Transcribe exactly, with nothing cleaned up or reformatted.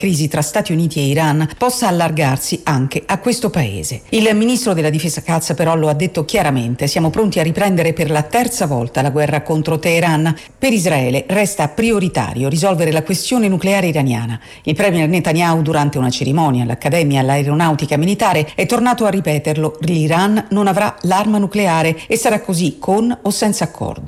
crisi tra Stati Uniti e Iran possa allargarsi anche a questo paese. Il ministro della difesa Katz però lo ha detto chiaramente: siamo pronti a riprendere per la terza volta la guerra contro Teheran. Per Israele resta prioritario risolvere la questione nucleare iraniana. Il premier Netanyahu, durante una cerimonia all'Accademia all'Aeronautica Militare, è tornato a ripeterlo: l'Iran non avrà l'arma nucleare e sarà così con o senza accordo.